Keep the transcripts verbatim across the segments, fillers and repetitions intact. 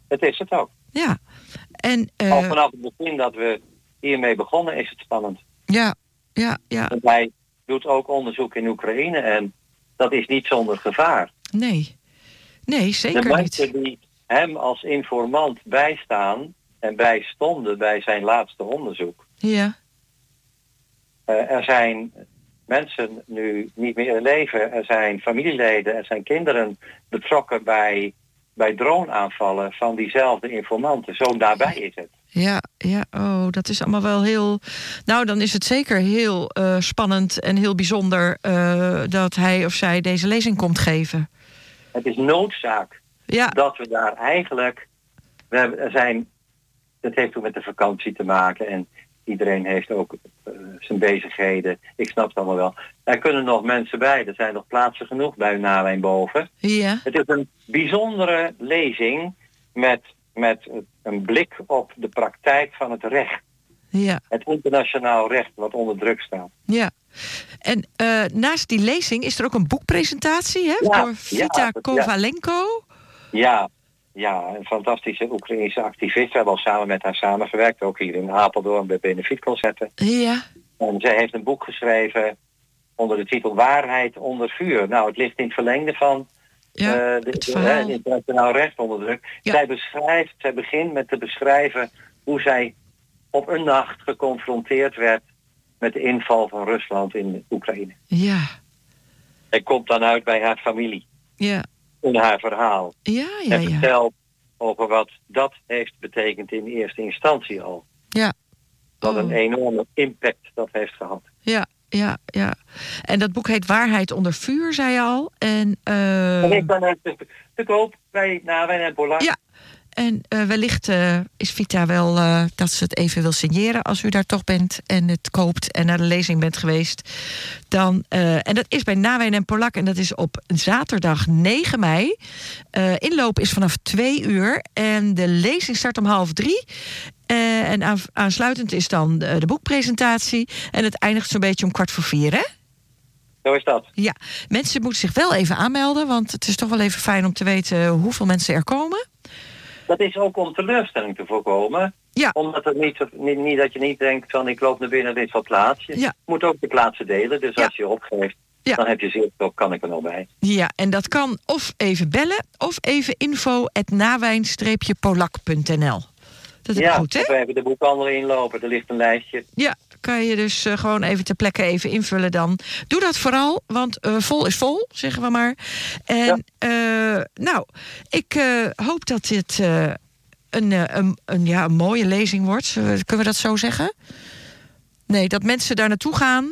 Het is het ook. Ja. En, uh, Al vanaf het begin dat we hiermee begonnen is het spannend. Ja, ja, ja. En hij doet ook onderzoek in Oekraïne en dat is niet zonder gevaar. Nee, nee, zeker de mensen niet. die hem als informant bijstaan en bijstonden bij zijn laatste onderzoek. Ja. Uh, er zijn mensen nu niet meer in leven. Er zijn familieleden, er zijn kinderen betrokken bij, bij droneaanvallen van diezelfde informanten. Zo nabij is het. Ja, ja, oh, dat is allemaal wel heel... Nou, dan is het zeker heel uh, spannend en heel bijzonder uh, dat hij of zij deze lezing komt geven. Het is noodzaak ja. dat we daar eigenlijk... We hebben, er zijn, het heeft ook met de vakantie te maken en iedereen heeft ook uh, zijn bezigheden. Ik snap het allemaal wel. Er kunnen nog mensen bij. Er zijn nog plaatsen genoeg bij Nawijn boven. Ja. Het is een bijzondere lezing met, met een blik op de praktijk van het recht. Ja. Het internationaal recht wat onder druk staat. Ja. En uh, naast die lezing is er ook een boekpresentatie, hè? Ja, door Vita ja, Kovalenko. Ja. Ja, een fantastische Oekraïnse activist. We hebben al samen met haar samengewerkt, ook hier in Apeldoorn bij Benefietconcerten. Ja. En zij heeft een boek geschreven onder de titel Waarheid onder vuur. Nou, het ligt in het verlengde van ja, uh, de, het de, verhaal. de internationaal recht onder druk. Ja. Zij beschrijft, zij begint met te beschrijven hoe zij op een nacht geconfronteerd werd met de inval van Rusland in Oekraïne. Ja. En komt dan uit bij haar familie. Ja. In haar verhaal. Ja, ja, en vertelt ja. over wat dat heeft betekend in eerste instantie al. Ja. Wat oh. een enorme impact dat heeft gehad. Ja, ja, ja. En dat boek heet Waarheid onder vuur, zei je al. En, uh... en ik ben het te koop bij Nawijn en Polak. Ja. En uh, wellicht uh, is Vita wel uh, dat ze het even wil signeren als u daar toch bent en het koopt en naar de lezing bent geweest. Dan, uh, en dat is bij Nawijn en Polak en dat is op zaterdag negen mei. Uh, inloop is vanaf twee uur en de lezing start om half drie. Uh, en aan, aansluitend is dan de, de boekpresentatie en het eindigt zo'n beetje om kwart voor vier, hè? Zo is dat. Ja, mensen moeten zich wel even aanmelden, want het is toch wel even fijn om te weten hoeveel mensen er komen. Dat is ook om teleurstelling te voorkomen. Ja. Omdat het niet, niet, niet dat je niet denkt van ik loop naar binnen, dit is wat plaats. Je ja. moet ook de plaatsen delen. Dus ja. als je opgeeft, ja. dan heb je zicht op, kan ik er nog bij. Ja, en dat kan of even bellen of even info at nawijn polak punt n l. Dat is ja, goed, hè? of even de boekhandel inlopen, er ligt een lijstje. Ja, kan je dus uh, gewoon even ter plekke even invullen dan. Doe dat vooral, want uh, vol is vol, zeggen we maar. En ja. uh, nou, ik uh, hoop dat dit uh, een, uh, een, een, ja, een mooie lezing wordt. Uh, kunnen we dat zo zeggen? Nee, dat mensen daar naartoe gaan.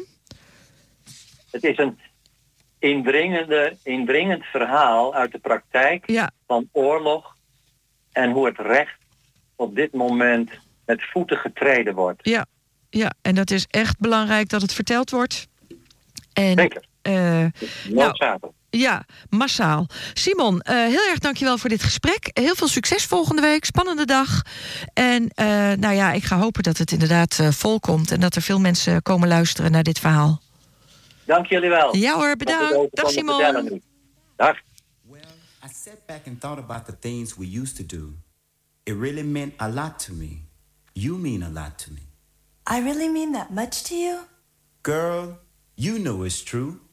Het is een indringende, indringend verhaal uit de praktijk ja. van oorlog en hoe het recht op dit moment met voeten getreden wordt. Ja, ja, en dat is echt belangrijk dat het verteld wordt. En, Zeker. Uh, nou, ja, massaal. Simon, uh, heel erg dankjewel voor dit gesprek. Heel veel succes volgende week. Spannende dag. En uh, nou ja, ik ga hopen dat het inderdaad uh, vol komt en dat er veel mensen komen luisteren naar dit verhaal. Dank jullie wel. Ja hoor, bedankt. Dag Simon. Dag. Well, I sat back and thought about the things we used to do. It really meant a lot to me. You mean a lot to me. I really mean that much to you? Girl, you know it's true.